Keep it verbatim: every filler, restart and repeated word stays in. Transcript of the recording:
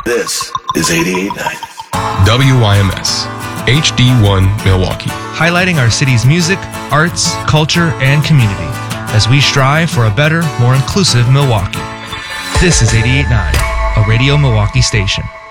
This is eighty-eight point nine. W Y M S, H D one Milwaukee. Highlighting our city's music, arts, culture, and community as we strive for a better, more inclusive Milwaukee. This is eighty-eight point nine, a Radio Milwaukee station.